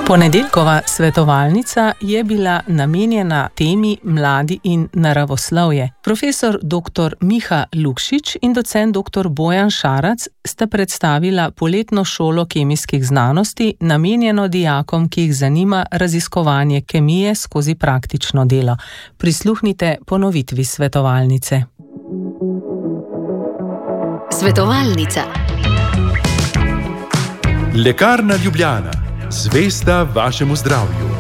Ponedeljkova svetovalnica je bila namenjena temi mladi in naravoslovje. Profesor dr. Miha Lukšič in docent dr. Bojan Šarac sta predstavila poletno šolo kemijskih znanosti, namenjeno dijakom, ki jih zanima raziskovanje kemije skozi praktično delo. Prisluhnite ponovitvi svetovalnice. Svetovalnica. Lekarna Ljubljana. Zvesta vašemu zdravju.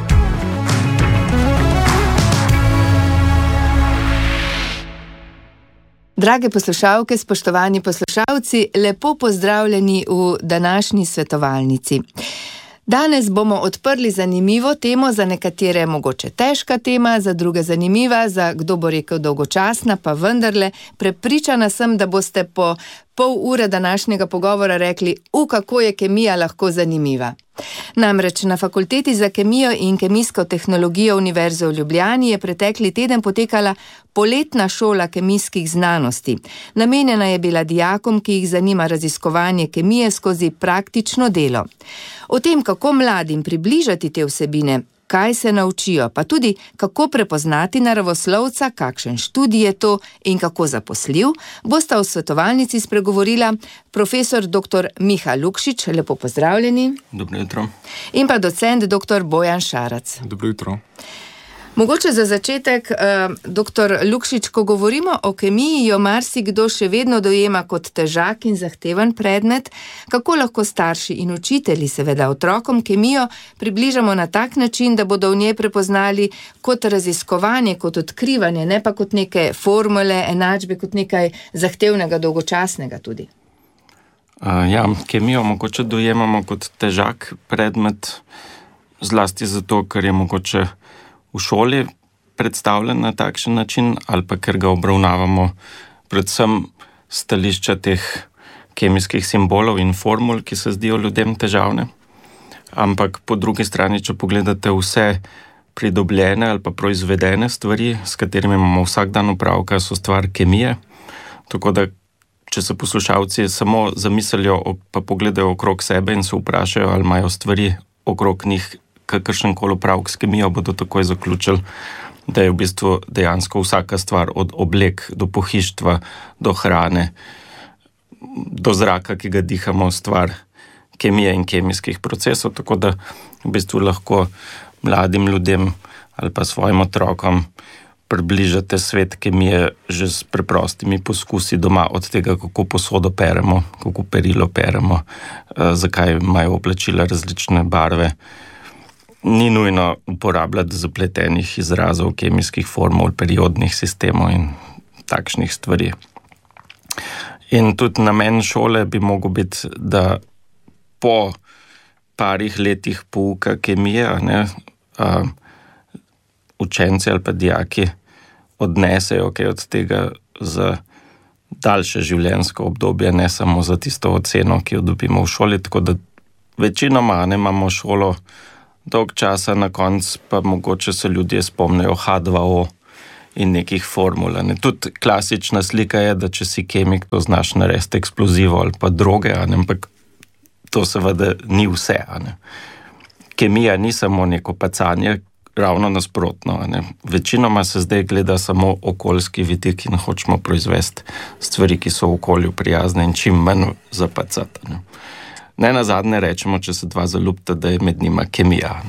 Drage poslušalke, spoštovani poslušalci, lepo pozdravljeni v današnji svetovalnici. Danes bomo odprli zanimivo temo, za nekatere mogoče težka tema, za druge zanimiva, za kdo bo rekel dolgočasna, pa vendarle prepričana sem, da boste po pol ure današnjega pogovora rekli, kako je kemija lahko zanimiva. Namreč na Fakulteti za kemijo in kemijsko tehnologijo Univerze v Ljubljani je pretekli teden potekala poletna šola kemijskih znanosti. Namenjena je bila dijakom, ki jih zanima raziskovanje kemije skozi praktično delo. O tem, kako mladim približati te vsebine, kaj se naučijo, pa tudi kako prepoznati naravoslovca, kakšen študij je to in kako zaposljiv, bosta v svetovalnici spregovorila profesor dr. Miha Lukšič, lepo pozdravljeni. Dobro jutro. In pa docent dr. Bojan Šarac. Dobro jutro. Mogoče za začetek, dr. Lukšič, ko govorimo o kemiji, jo marsikdo še vedno dojema kot težak in zahteven predmet. Kako lahko starši in učitelji seveda otrokom kemijo približamo na tak način, da bodo v njej prepoznali kot raziskovanje, kot odkrivanje, ne pa kot neke formule, enačbe, kot nekaj zahtevnega, dolgočasnega tudi? Kemijo mogoče dojemamo kot težak predmet, zlasti zato, ker je mogoče v šoli predstavljen na takšen način, ali pa ker ga obravnavamo predvsem stališča teh kemijskih simbolov in formul, ki se zdijo ljudem težavne. Ampak po drugi strani, če pogledate vse pridobljene ali pa proizvedene stvari, s katerimi imamo vsak dan opravka, so stvar kemije. Tako da, če se poslušalci samo zamislijo, pa pogledajo okrog sebe in se vprašajo, ali imajo stvari okrog njih kakršenkoli opravek s kemijo, bodo takoj zaključili, da je v bistvu dejansko vsaka stvar od oblek do pohištva, do hrane, do zraka, ki ga dihamo, stvar kemije in kemijskih procesov, tako da v bistvu lahko mladim ljudem ali pa svojim otrokom približate svet kemije že s preprostimi poskusi doma, od tega, kako posodo peremo, kako perilo peremo, zakaj imajo oblačila različne barve. Ni nujno uporabljati zapletenih izrazov, kemijskih formul, periodnih sistemov in takšnih stvari. In tudi namen šole bi mogel biti, da po parih letih pouka kemije, učenci ali pa dijaki odnesejo kaj od tega za daljše življenjsko obdobje, ne samo za tisto oceno, ki jo dobimo v šoli, tako da večinoma imamo šolo dolg časa, na koncu pa mogoče se ljudje spomnijo H2O in nekih formul. Tudi klasična slika je, da če si kemik, to znaš narediti eksplozivo ali pa droge, ampak to seveda ni vse. Kemija ni samo neko pacanje, ravno nasprotno. Večinoma se zdaj gleda samo okoljski vidik in hočemo proizvesti stvari, ki so okolju prijazne in čim manj zapacati. Ne nazadnje rečemo, če se dva zaljubita, da je med njima kemija.